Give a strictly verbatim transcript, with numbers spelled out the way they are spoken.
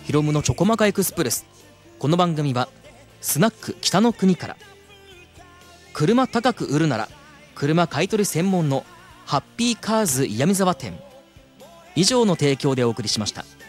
ヒロムのチョコマカエクスプレス。この番組はスナック北の国から、車高く売るなら車買取専門のハッピーカーズ岩見沢店以上の提供でお送りしました。